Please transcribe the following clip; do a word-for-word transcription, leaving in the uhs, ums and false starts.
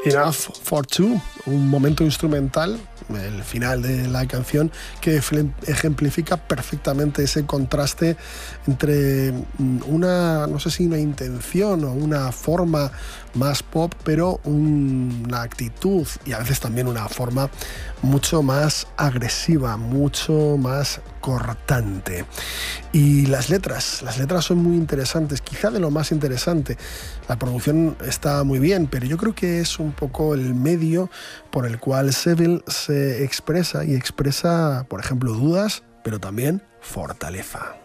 Enough for Two, un momento instrumental, el final de la canción, que ejemplifica perfectamente ese contraste entre una, no sé si una intención o una forma más pop, pero una actitud y a veces también una forma mucho más agresiva, mucho más cortante. Y las letras, las letras son muy interesantes, quizá de lo más interesante. La producción está muy bien, pero yo creo que es un poco el medio por el cual Seville se expresa y expresa, por ejemplo, dudas, pero también fortaleza.